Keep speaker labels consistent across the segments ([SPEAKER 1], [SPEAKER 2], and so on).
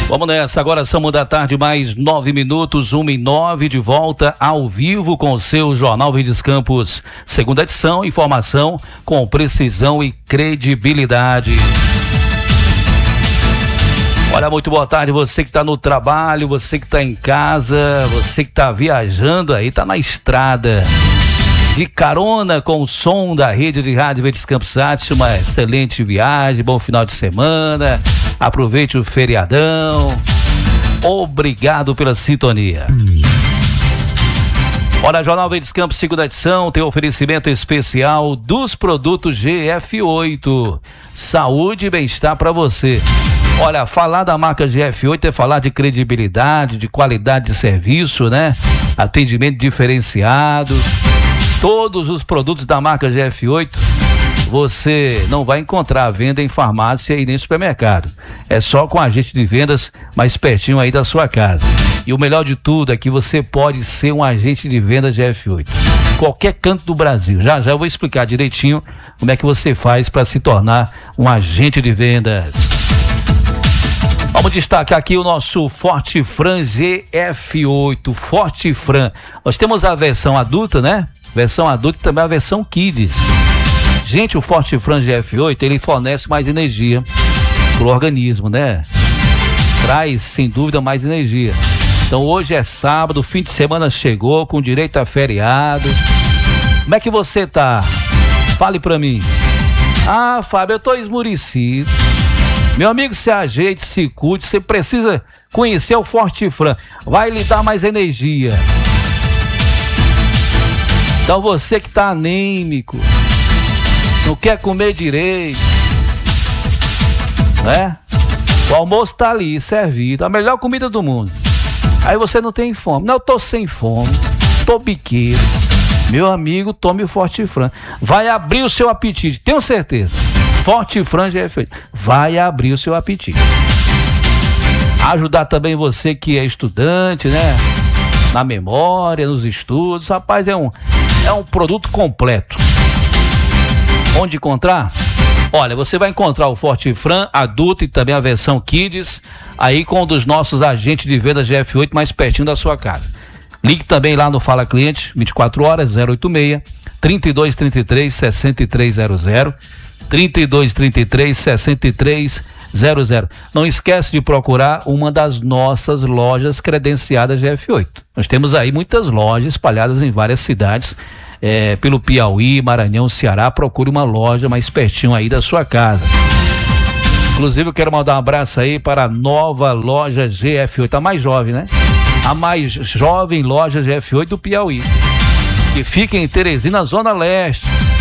[SPEAKER 1] Vamos nessa, agora são 1h, mais 9 minutos, 1h09, de volta ao vivo com o seu Jornal Verdes Campos, segunda edição, informação com precisão e credibilidade. Olha, muito boa tarde, você que está no trabalho, você que está em casa, você que está viajando aí, está na estrada, de carona com o som da rede de rádio Verdes Campos Sat, uma excelente viagem, bom final de semana, aproveite o feriadão, obrigado pela sintonia. Olha, Jornal Verdes Campos, segunda edição, tem oferecimento especial dos produtos GF8, saúde e bem-estar para você. Olha, falar da marca GF8 é falar de credibilidade, de qualidade de serviço, né? Atendimento diferenciado. Todos os produtos da marca GF8 você não vai encontrar à venda em farmácia e nem supermercado. É só com agente de vendas mais pertinho aí da sua casa. E o melhor de tudo é que você pode ser um agente de vendas GF8. Qualquer canto do Brasil. Já eu vou explicar direitinho como é que você faz para se tornar um agente de vendas. Vamos destacar aqui o nosso Forte Fran GF8. Forte Fran. Nós temos a versão adulta, né? Versão adulta e também a versão Kids. Gente, o Forte Fran GF8, ele fornece mais energia pro organismo, né? Traz, sem dúvida, mais energia. Então hoje é sábado, fim de semana chegou, com direito a feriado. Como é que você tá? Fale pra mim. Ah, Fábio, eu tô esmurecido. Meu amigo, se ajeite, se cuide, você precisa conhecer o Forte Fran. Vai lhe dar mais energia. Então você que tá anêmico, não quer comer direito, né? O almoço tá ali, servido, a melhor comida do mundo. Aí você não tem fome. Não, eu tô sem fome, tô biqueiro. Meu amigo, tome o Forte Fran. Vai abrir o seu apetite, tenho certeza. Forte Fran GF8 vai abrir o seu apetite. Ajudar também você que é estudante, né? Na memória, nos estudos. Rapaz, é um produto completo. Onde encontrar? Olha, você vai encontrar o Forte Fran adulto e também a versão Kids aí com um dos nossos agentes de venda GF8 mais pertinho da sua casa. Ligue também lá no Fala Cliente, 24 horas, 086 3233 6300 3233 6300. Não esquece de procurar uma das nossas lojas credenciadas GF8. Nós temos aí muitas lojas espalhadas em várias cidades, pelo Piauí, Maranhão, Ceará. Procure uma loja mais pertinho aí da sua casa. Inclusive eu quero mandar um abraço aí para a nova loja GF8, a mais jovem, né? A mais jovem loja GF8 do Piauí, que fica em Teresina, Zona Leste,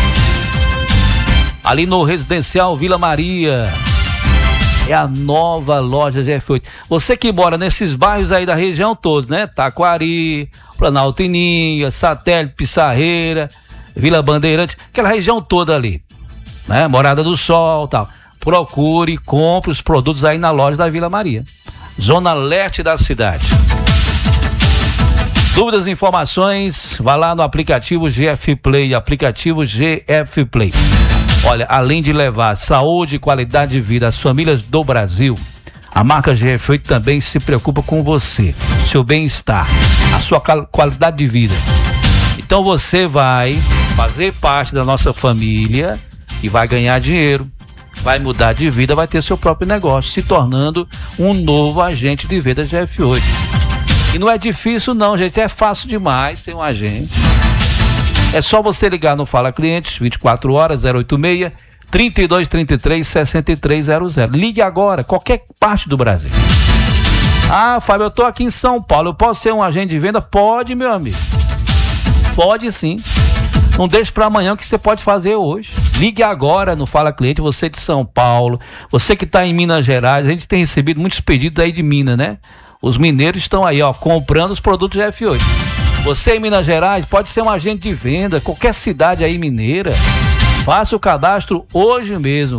[SPEAKER 1] ali no Residencial Vila Maria. É a nova loja GF8. Você que mora nesses bairros aí da região todos, né? Taquari, Planalto Ininha, Satélite, Pissarreira, Vila Bandeirante, aquela região toda ali, né? Morada do Sol, tal. Procure e compre os produtos aí na loja da Vila Maria, Zona Leste da cidade. Dúvidas e informações, vá lá no aplicativo GF Play, aplicativo GF Play. Olha, além de levar saúde e qualidade de vida às famílias do Brasil, a marca GF8 também se preocupa com você, seu bem-estar, a sua qualidade de vida. Então você vai fazer parte da nossa família e vai ganhar dinheiro, vai mudar de vida, vai ter seu próprio negócio, se tornando um novo agente de venda GF8. E não é difícil não, gente, é fácil demais ser um agente. É só você ligar no Fala Clientes, 24 horas, 086 3233 6300. Ligue agora, qualquer parte do Brasil. Ah, Fábio, eu tô aqui em São Paulo, eu posso ser um agente de venda? Pode, meu amigo. Pode sim. Não deixe para amanhã o que você pode fazer hoje. Ligue agora no Fala Cliente, você de São Paulo, você que está em Minas Gerais. A gente tem recebido muitos pedidos aí de Minas, né? Os mineiros estão aí, ó, comprando os produtos GF8. Você em Minas Gerais pode ser um agente de venda, qualquer cidade aí mineira. Faça o cadastro hoje mesmo.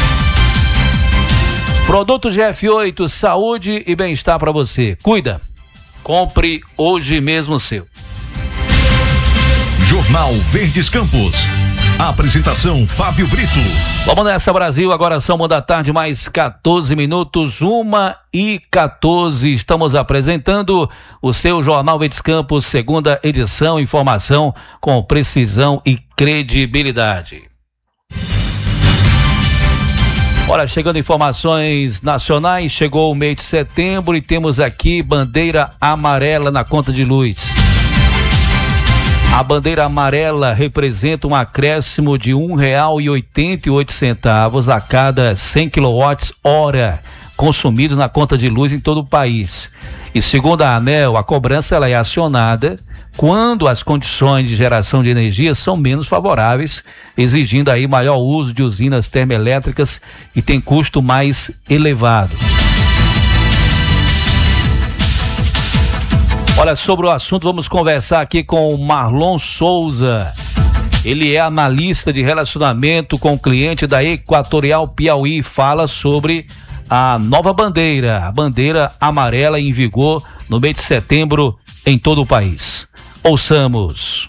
[SPEAKER 1] Produto GF8, saúde e bem-estar para você. Cuida. Compre hoje mesmo o seu.
[SPEAKER 2] Jornal Verdes Campos. Apresentação Fábio Brito.
[SPEAKER 1] Vamos nessa, Brasil. Agora são 1h mais 14 minutos, 1h14. Estamos apresentando o seu Jornal Verdes Campos, segunda edição. Informação com precisão e credibilidade. Olha, chegando informações nacionais, chegou o mês de setembro e temos aqui bandeira amarela na conta de luz. A bandeira amarela representa um acréscimo de R$1,88 a cada 100 kWh consumidos na conta de luz em todo o país. E segundo a ANEEL, a cobrança ela é acionada quando as condições de geração de energia são menos favoráveis, exigindo aí maior uso de usinas termoelétricas e tem custo mais elevado. Olha, sobre o assunto, vamos conversar aqui com o Marlon Souza. Ele é analista de relacionamento com o cliente da Equatorial Piauí. Fala sobre a nova bandeira, a bandeira amarela em vigor no mês de setembro em todo o país. Ouçamos.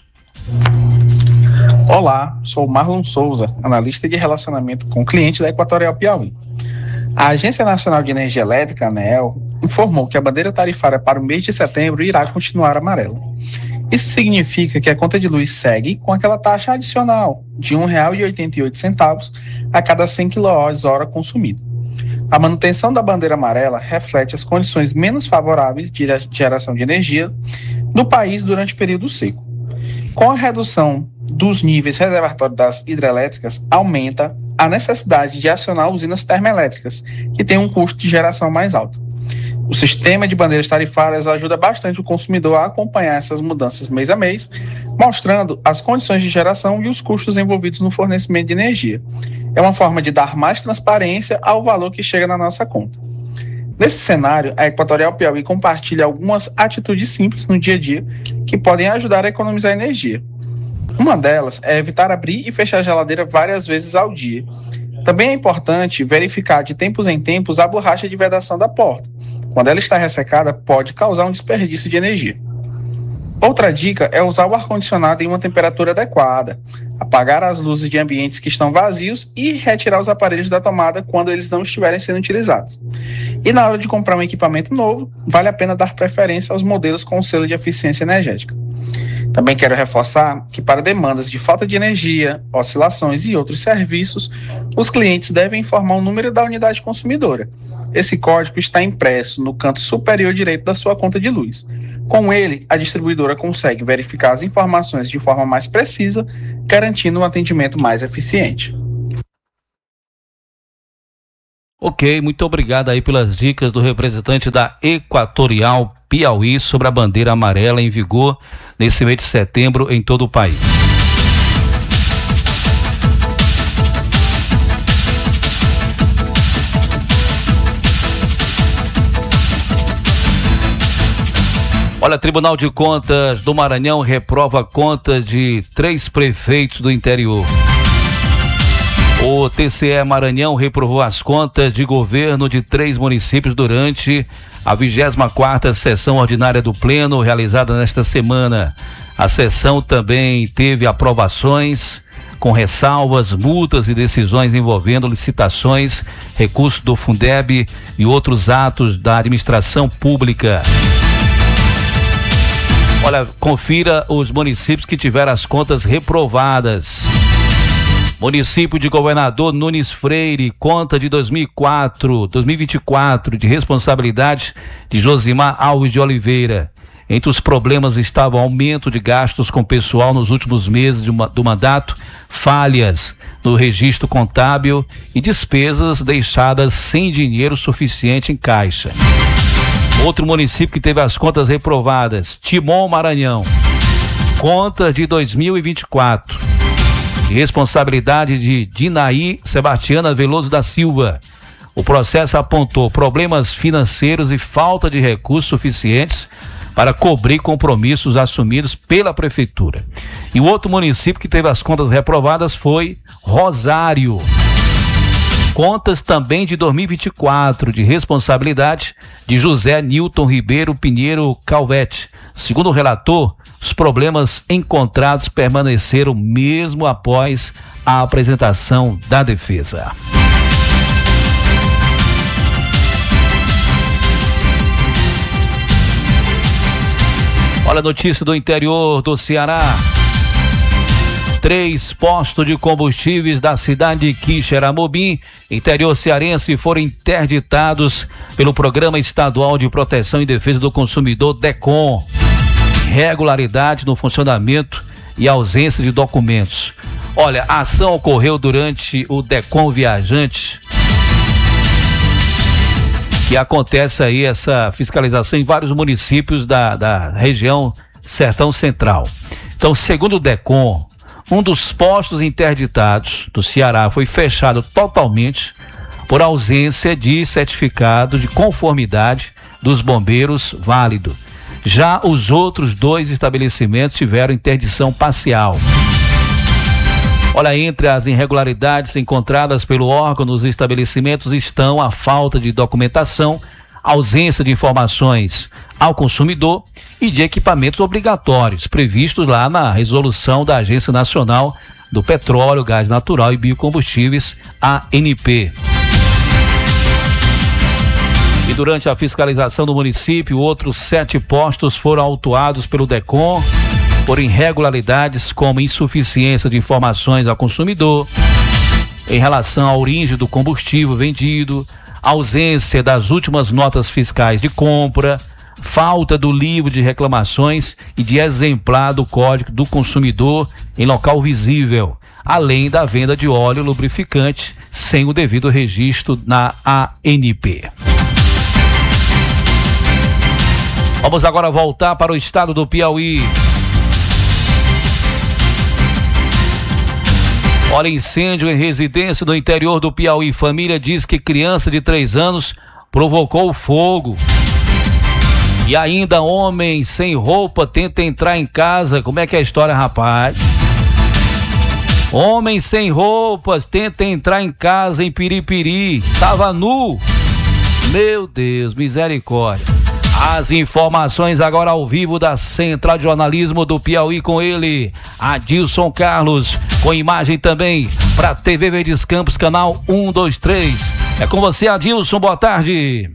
[SPEAKER 3] Olá, sou o Marlon Souza, analista de relacionamento com o cliente da Equatorial Piauí. A Agência Nacional de Energia Elétrica, ANEEL, informou que a bandeira tarifária para o mês de setembro irá continuar amarela. Isso significa que a conta de luz segue com aquela taxa adicional de R$ 1,88 a cada 100 kWh consumido. A manutenção da bandeira amarela reflete as condições menos favoráveis de geração de energia no país durante o período seco. Com a redução dos níveis reservatórios das hidrelétricas, aumenta a necessidade de acionar usinas termoelétricas, que têm um custo de geração mais alto. O sistema de bandeiras tarifárias ajuda bastante o consumidor a acompanhar essas mudanças mês a mês, mostrando as condições de geração e os custos envolvidos no fornecimento de energia. É uma forma de dar mais transparência ao valor que chega na nossa conta. Nesse cenário, a Equatorial Piauí compartilha algumas atitudes simples no dia a dia que podem ajudar a economizar energia. Uma delas é evitar abrir e fechar a geladeira várias vezes ao dia. Também é importante verificar de tempos em tempos a borracha de vedação da porta. Quando ela está ressecada, pode causar um desperdício de energia. Outra dica é usar o ar-condicionado em uma temperatura adequada, apagar as luzes de ambientes que estão vazios e retirar os aparelhos da tomada quando eles não estiverem sendo utilizados. E na hora de comprar um equipamento novo, vale a pena dar preferência aos modelos com selo de eficiência energética. Também quero reforçar que para demandas de falta de energia, oscilações e outros serviços, os clientes devem informar o número da unidade consumidora. Esse código está impresso no canto superior direito da sua conta de luz. Com ele, a distribuidora consegue verificar as informações de forma mais precisa, garantindo um atendimento mais eficiente.
[SPEAKER 1] Ok, muito obrigado aí pelas dicas do representante da Equatorial Piauí sobre a bandeira amarela em vigor nesse mês de setembro em todo o país. Olha, Tribunal de Contas do Maranhão reprova contas de 3 prefeitos do interior. O TCE Maranhão reprovou as contas de governo de 3 municípios durante a 24ª sessão ordinária do Pleno, realizada nesta semana. A sessão também teve aprovações com ressalvas, multas e decisões envolvendo licitações, recursos do Fundeb e outros atos da administração pública. Olha, confira os municípios que tiveram as contas reprovadas. Município de Governador Nunes Freire, conta de 2024, de responsabilidade de Josimar Alves de Oliveira. Entre os problemas estava o aumento de gastos com pessoal nos últimos meses do mandato, falhas no registro contábil e despesas deixadas sem dinheiro suficiente em caixa. Outro município que teve as contas reprovadas, Timon, Maranhão, conta de 2024. De responsabilidade de Dinaí Sebastiana Veloso da Silva. O processo apontou problemas financeiros e falta de recursos suficientes para cobrir compromissos assumidos pela prefeitura. E o outro município que teve as contas reprovadas foi Rosário. contas também de 2024, de responsabilidade de José Nilton Ribeiro Pinheiro Calvete. Segundo o relator, os problemas encontrados permaneceram mesmo após a apresentação da defesa. Olha a notícia do interior do Ceará. 3 postos de combustíveis da cidade de Quixeramobim, interior cearense, foram interditados pelo Programa Estadual de Proteção e Defesa do Consumidor, DECOM. Irregularidade no funcionamento e ausência de documentos. Olha, a ação ocorreu durante o DECOM Viajante, que acontece aí essa fiscalização em vários municípios da região Sertão Central. Então, segundo o DECOM, um dos postos interditados do Ceará foi fechado totalmente por ausência de certificado de conformidade dos bombeiros válido. Já os outros 2 estabelecimentos tiveram interdição parcial. Olha, entre as irregularidades encontradas pelo órgão nos estabelecimentos estão a falta de documentação, ausência de informações ao consumidor e de equipamentos obrigatórios previstos lá na resolução da Agência Nacional do Petróleo, Gás Natural e Biocombustíveis, ANP. E durante a fiscalização do município, outros 7 postos foram autuados pelo DECOM por irregularidades como insuficiência de informações ao consumidor em relação à origem do combustível vendido, ausência das últimas notas fiscais de compra, falta do livro de reclamações e de exemplar do Código do Consumidor em local visível, além da venda de óleo lubrificante sem o devido registro na ANP. Vamos agora voltar para o estado do Piauí. Olha, incêndio em residência no interior do Piauí. Família diz que criança de 3 anos provocou fogo. E ainda homem sem roupa tenta entrar em casa. Como é que é a história, rapaz? Homem sem roupas tenta entrar em casa em Piripiri. Tava nu. Meu Deus, misericórdia. As informações agora ao vivo da Central de Jornalismo do Piauí com ele, Adilson Carlos, com imagem também para TV Verdes Campos, canal 123. É com você, Adilson, boa tarde.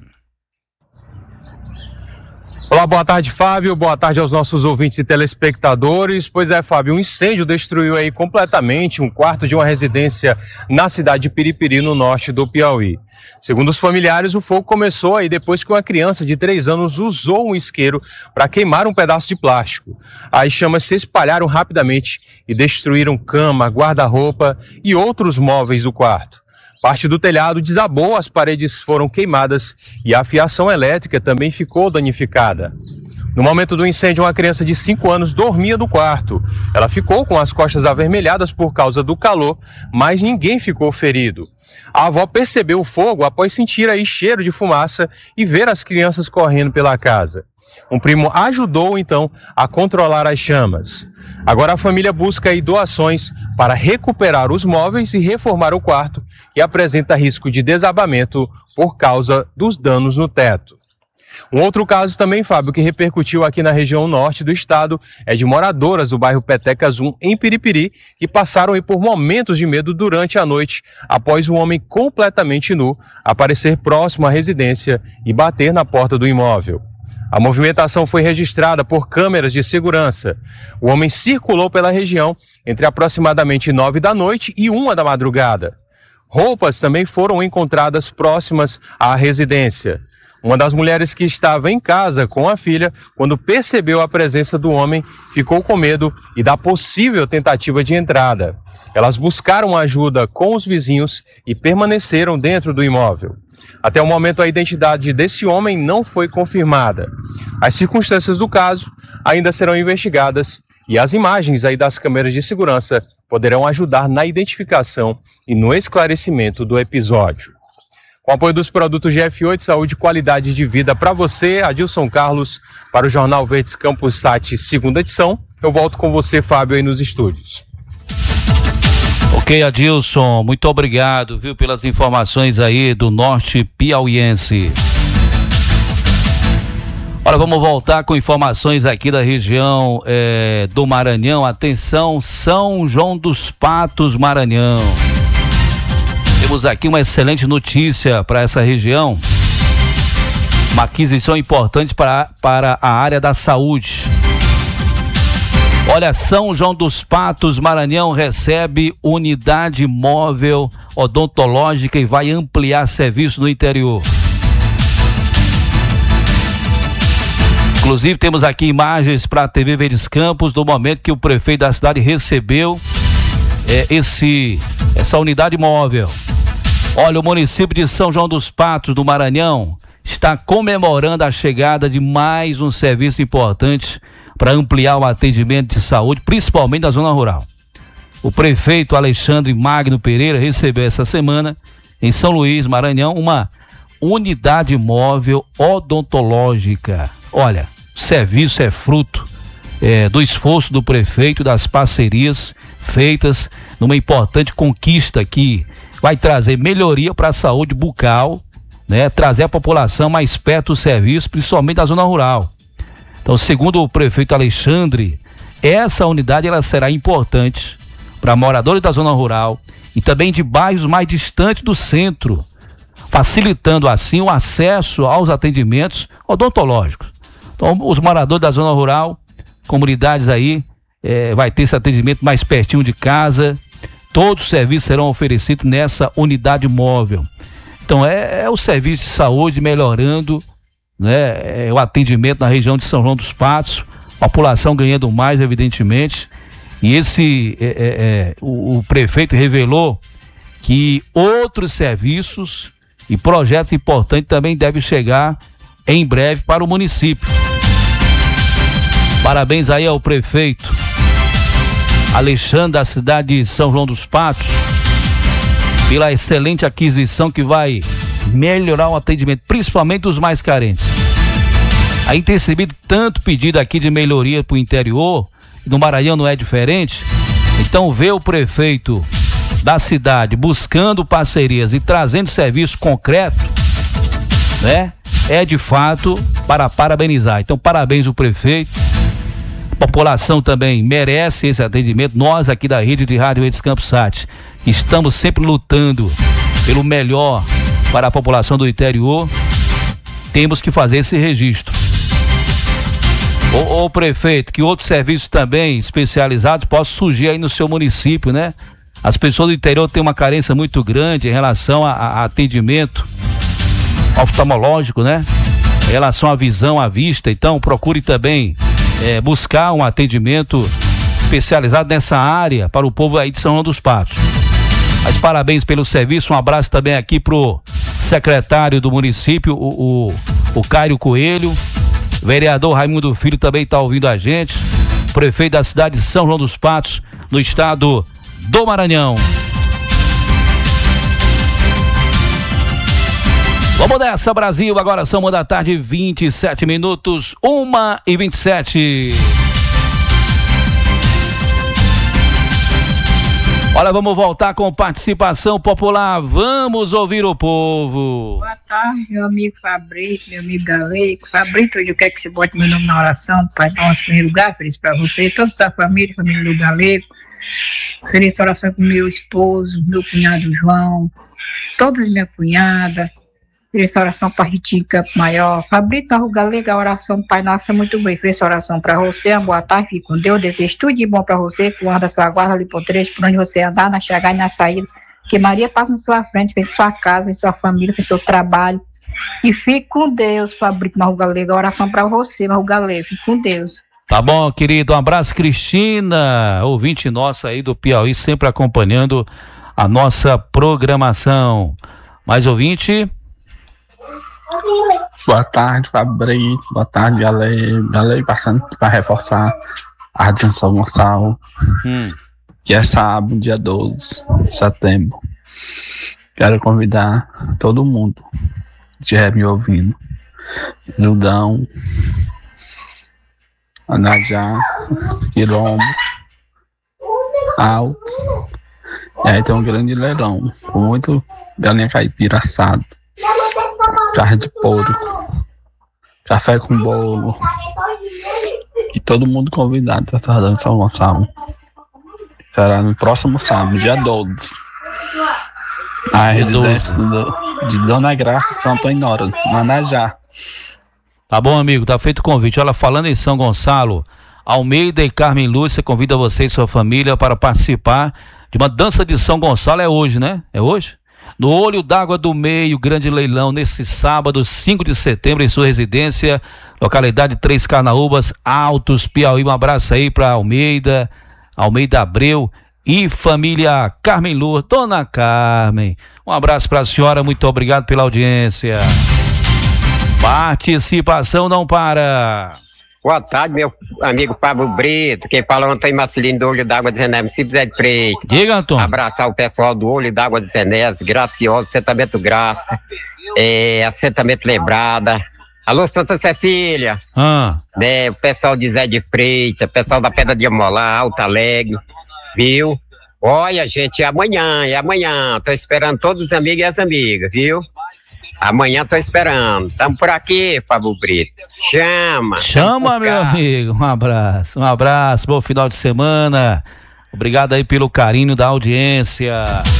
[SPEAKER 4] Olá, boa tarde, Fábio, boa tarde aos nossos ouvintes e telespectadores. Pois é, Fábio, um incêndio destruiu aí completamente um quarto de uma residência na cidade de Piripiri, no norte do Piauí. Segundo os familiares, o fogo começou aí depois que uma criança de 3 anos usou um isqueiro para queimar um pedaço de plástico. As chamas se espalharam rapidamente e destruíram cama, guarda-roupa e outros móveis do quarto. Parte do telhado desabou, as paredes foram queimadas e a fiação elétrica também ficou danificada. No momento do incêndio, uma criança de 5 anos dormia no quarto. Ela ficou com as costas avermelhadas por causa do calor, mas ninguém ficou ferido. A avó percebeu o fogo após sentir aí cheiro de fumaça e ver as crianças correndo pela casa. Um primo ajudou, então, a controlar as chamas. Agora a família busca aí doações para recuperar os móveis e reformar o quarto, que apresenta risco de desabamento por causa dos danos no teto. Um outro caso também, Fábio, que repercutiu aqui na região norte do estado é de moradoras do bairro Petecas 1, em Piripiri, que passaram aí por momentos de medo durante a noite, após um homem completamente nu aparecer próximo à residência e bater na porta do imóvel. A movimentação foi registrada por câmeras de segurança. O homem circulou pela região entre aproximadamente 9 da noite e 1 da madrugada. Roupas também foram encontradas próximas à residência. Uma das mulheres que estava em casa com a filha, quando percebeu a presença do homem, ficou com medo e da possível tentativa de entrada. Elas buscaram ajuda com os vizinhos e permaneceram dentro do imóvel. Até o momento, a identidade desse homem não foi confirmada. As circunstâncias do caso ainda serão investigadas e as imagens aí das câmeras de segurança poderão ajudar na identificação e no esclarecimento do episódio. Com o apoio dos produtos GF8, saúde e qualidade de vida para você, Adilson Carlos, para o Jornal Verdes Campos Sat, segunda edição. Eu volto com você, Fábio, aí nos estúdios.
[SPEAKER 1] Ok, Adilson, muito obrigado, viu, pelas informações aí do norte piauiense. Olha, vamos voltar com informações aqui da região do Maranhão. Atenção, São João dos Patos, Maranhão. Temos aqui uma excelente notícia para essa região. Uma aquisição importante para a área da saúde. Olha, São João dos Patos, Maranhão, recebe unidade móvel odontológica e vai ampliar serviço no interior. Inclusive, temos aqui imagens para a TV Verdes Campos do momento que o prefeito da cidade recebeu essa unidade móvel. Olha, o município de São João dos Patos, do Maranhão, está comemorando a chegada de mais um serviço importante para ampliar o atendimento de saúde, principalmente da zona rural. O prefeito Alexandre Magno Pereira recebeu essa semana, em São Luís, Maranhão, uma unidade móvel odontológica. Olha, o serviço é fruto do esforço do prefeito, das parcerias feitas numa importante conquista que vai trazer melhoria para a saúde bucal, né? Trazer a população mais perto do serviço, principalmente da zona rural. Então, segundo o prefeito Alexandre, essa unidade ela será importante para moradores da zona rural e também de bairros mais distantes do centro, facilitando assim o acesso aos atendimentos odontológicos. Então, os moradores da zona rural, comunidades aí, vai ter esse atendimento mais pertinho de casa. Todos os serviços serão oferecidos nessa unidade móvel. Então, é o serviço de saúde melhorando, né? O atendimento na região de São João dos Patos, população ganhando mais, evidentemente. E o prefeito revelou que outros serviços e projetos importantes também devem chegar em breve para o município. Parabéns aí ao prefeito Alexandre da cidade de São João dos Patos pela excelente aquisição que vai melhorar o atendimento, principalmente dos mais carentes. Aí tem recebido tanto pedido aqui de melhoria para o interior, e no Maranhão não é diferente. Então ver o prefeito da cidade buscando parcerias e trazendo serviço concreto, né? É de fato para parabenizar. Então parabéns ao prefeito. A população também merece esse atendimento. Nós aqui da rede de Rádio Verdes Campos Sat estamos sempre lutando pelo melhor para a população do interior. Temos que fazer esse registro. Ô prefeito, que outros serviços também especializados possam surgir aí no seu município, né? As pessoas do interior têm uma carência muito grande em relação a atendimento oftalmológico, né? Em relação à visão, à vista. Então procure também buscar um atendimento especializado nessa área para o povo aí de São João dos Patos. Mas parabéns pelo serviço, um abraço também aqui pro secretário do município, o Cário Coelho, vereador Raimundo Filho também está ouvindo a gente, prefeito da cidade de São João dos Patos, no estado do Maranhão. Vamos nessa, Brasil, agora são 1h, 27 minutos, 1h27. Olha, vamos voltar com participação popular, vamos ouvir o povo.
[SPEAKER 5] Boa tarde, meu amigo Fabrício, meu amigo Galego. Fabrício, hoje eu quero que você bote meu nome na oração, Pai Nosso, em primeiro lugar, feliz para você, toda a sua família do Galego. Feliz oração com meu esposo, meu cunhado João, todas minhas cunhadas. Feliz oração para Ritinho Campo Maior. Fabrício Galego, a oração Pai Nosso é muito bem. Feliz oração para você, uma boa tarde, fique com Deus. Desejo tudo de bom para você, que o anjo da sua guarda ali por trecho, por onde você andar, na chegada e na saída. Que Maria passe na sua frente, vem sua casa, vem sua família, vem seu trabalho. E fique com Deus, Fabrício Marro Galego. A oração para você, Marro Galego. Fique com Deus.
[SPEAKER 1] Tá bom, querido. Um abraço, Cristina, ouvinte nossa aí do Piauí, sempre acompanhando a nossa programação. Mais ouvinte?
[SPEAKER 6] Boa tarde, Fabrício. Boa tarde, Galego. Passando para reforçar a atenção Gonçalo. Que é sábado, dia 12 de setembro. Quero convidar todo mundo que estiver me ouvindo. Zildão, Anajá, Quilombo, Alto E aí tem um grande leilão, com muito galinha caipira assado, carne de porco, café com bolo. E todo mundo convidado para estar dando São Gonçalo. Será no próximo sábado, dia 12. A residência de Dona Graça, São Antônio Nora, Manajá.
[SPEAKER 1] Tá bom, amigo, tá feito o convite. Olha, falando em São Gonçalo, Almeida e Carmen Lúcia convida você e sua família para participar de uma dança de São Gonçalo. É hoje, né? É hoje? No Olho d'Água do Meio, grande leilão, nesse sábado, 5 de setembro, em sua residência, localidade Três Carnaúbas, Altos, Piauí. Um abraço aí para Almeida Abreu e família Carmen Lúcia. Dona Carmen, um abraço para a senhora, muito obrigado pela audiência. Participação não para.
[SPEAKER 7] Boa tarde, meu amigo Pablo Brito. Quem fala é o Antônio Marcelino do Olho d'Água de Zenés, município de Preto.
[SPEAKER 1] Diga, Antônio.
[SPEAKER 7] Abraçar o pessoal do Olho d'Água de Zenés, Graciosa, Assentamento Graça, Assentamento Lembrada. Alô, Santa Cecília. O pessoal de Zé de Freitas, pessoal da Pedra de Amolá, Alto Alegre, viu? Olha, gente, é amanhã. Tô esperando todos os amigos e as amigas, viu? Amanhã tô esperando. Tamo por aqui, Pablo Brito. Chama,
[SPEAKER 1] meu amigo. Um abraço. Bom final de semana. Obrigado aí pelo carinho da audiência.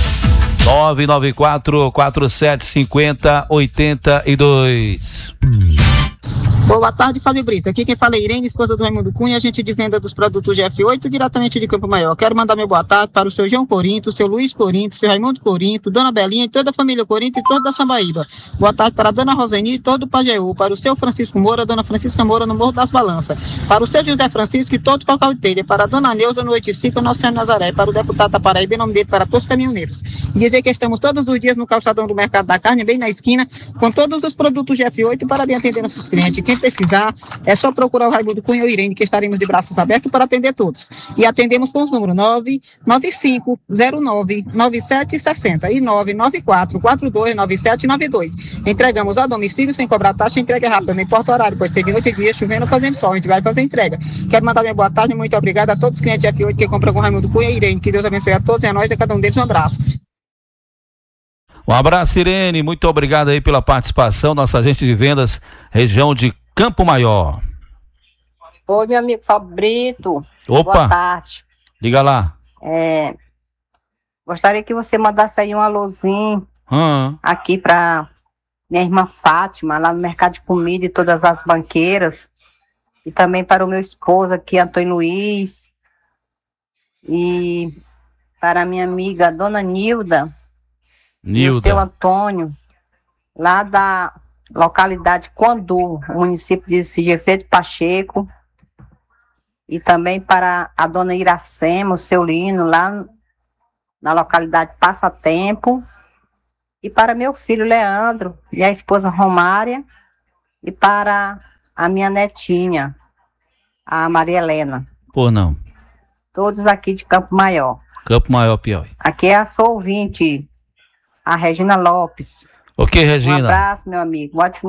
[SPEAKER 1] 994-4750-82.
[SPEAKER 8] Boa tarde, Fábio Brito. Aqui quem fala é Irene, esposa do Raimundo Cunha, agente de venda dos produtos GF8, diretamente de Campo Maior. Quero mandar meu boa tarde para o seu João Corinto, o seu Luiz Corinto, o seu Raimundo Corinto, Dona Belinha e toda a família Corinto e toda a Sambaíba. Boa tarde para a Dona Roseni e todo o Pajeú, para o seu Francisco Moura, Dona Francisca Moura no Morro das Balanças, para o seu José Francisco e todos os Cocalteiros, para a Dona Neuza no Oiticica, Nosso Senhor Nazaré, para o deputado da Paraíba, em nome dele, para todos os caminhoneiros. E dizer que estamos todos os dias no calçadão do Mercado da Carne, bem na esquina, com todos os produtos GF8 para bem atender nossos clientes. Quem precisar, é só procurar o Raimundo Cunha ou Irene, que estaremos de braços abertos para atender todos. E atendemos com os números 995099760 e 994429792. Entregamos a domicílio sem cobrar taxa, entrega rápida, não importa o horário, pois ser de noite e dia, chovendo ou fazendo sol, a gente vai fazer entrega. Quero mandar minha boa tarde, muito obrigada a todos os clientes F8 que compram com o Raimundo Cunha e Irene. Que Deus abençoe a todos e a nós e a cada um deles um abraço.
[SPEAKER 1] Um abraço, Irene, muito obrigado aí pela participação, nossa agente de vendas, região de Campo Maior.
[SPEAKER 9] Oi, meu amigo Fábio Brito.
[SPEAKER 1] Opa.
[SPEAKER 9] Boa tarde.
[SPEAKER 1] Diga lá.
[SPEAKER 9] Gostaria que você mandasse aí um alôzinho aqui para minha irmã Fátima, lá no mercado de comida e todas as banqueiras. E também para o meu esposo aqui, Antônio Luiz. E para a minha amiga Dona Nilda. E o seu Antônio, lá da localidade Quandu, município de Sigefredo Pacheco. E também para a Dona Iracema, o seu Lino, lá na localidade Passatempo. E para meu filho Leandro e a esposa Romária. E para a minha netinha, a Maria Helena.
[SPEAKER 1] Não.
[SPEAKER 9] Todos aqui de Campo Maior.
[SPEAKER 1] Campo Maior, Piauí.
[SPEAKER 9] Aqui é a sua ouvinte, a Regina Lopes.
[SPEAKER 1] Ok, Regina.
[SPEAKER 9] Um abraço, meu amigo. Ótimo